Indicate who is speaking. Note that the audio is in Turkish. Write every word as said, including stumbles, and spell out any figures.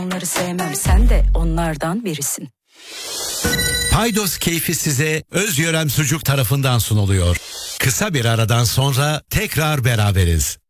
Speaker 1: Onları sevmem, sen de onlardan birisin.
Speaker 2: Paydos keyfi size Özyörem Sucuk tarafından sunuluyor. Kısa bir aradan sonra tekrar beraberiz.